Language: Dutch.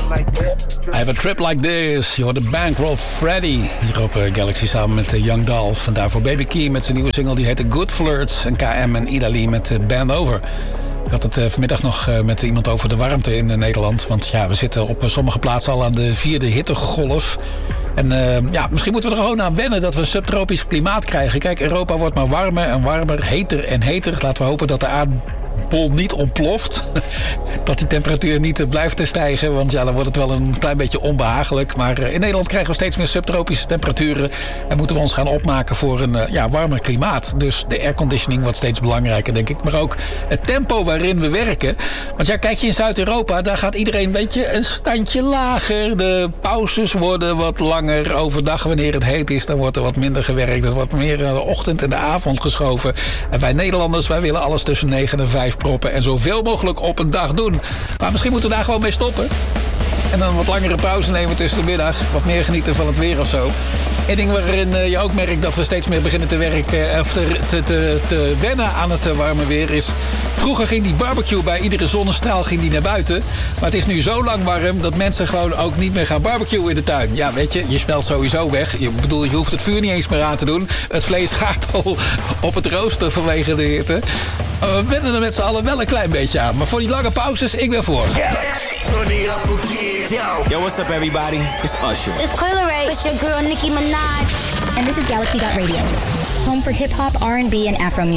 I have a trip like this. Je hoort de Bankroll Freddy hier op Galaxy samen met Young Dolph. En daarvoor Baby Key met zijn nieuwe single die heet Good Flirt. En KM en Idali met Band Over. Ik had het vanmiddag nog met iemand over de warmte in Nederland. Want ja, we zitten op sommige plaatsen al aan de 4e hittegolf. En misschien moeten we er gewoon aan wennen dat we een subtropisch klimaat krijgen. Kijk, Europa wordt maar warmer en warmer, heter en heter. Laten we hopen dat de aardbol niet ontploft. Dat die temperatuur niet blijft te stijgen. Want ja, dan wordt het wel een klein beetje onbehagelijk. Maar in Nederland krijgen we steeds meer subtropische temperaturen. En moeten we ons gaan opmaken voor een warmer klimaat. Dus de airconditioning wordt steeds belangrijker, denk ik. Maar ook het tempo waarin we werken. Want ja, kijk je in Zuid-Europa, daar gaat iedereen een standje lager. De pauzes worden wat langer. Overdag, wanneer het heet is, dan wordt er wat minder gewerkt. Het wordt meer de ochtend en de avond geschoven. En wij Nederlanders, wij willen alles tussen 9 en 5 proppen. En zoveel mogelijk op een dag doen. Maar misschien moeten we daar gewoon mee stoppen. En dan wat langere pauze nemen tussen de middag. Wat meer genieten van het weer of zo. Eén ding waarin je ook merkt dat we steeds meer beginnen te werken. Of te wennen aan het warme weer is. Vroeger ging die barbecue bij iedere zonnestraal naar buiten. Maar het is nu zo lang warm dat mensen gewoon ook niet meer gaan barbecuen in de tuin. Ja, weet je, je smelt sowieso weg. Je hoeft het vuur niet eens meer aan te doen. Het vlees gaat al op het rooster vanwege de hitte. We wennen er met z'n allen wel een klein beetje aan. Maar voor die lange pauzes, ik ben voor. Yo, what's up everybody? It's Usher. It's Coil Ray. It's your girl Nicki Minaj. And this is Galaxy Radio, home for hip-hop, R&B, and Afro music.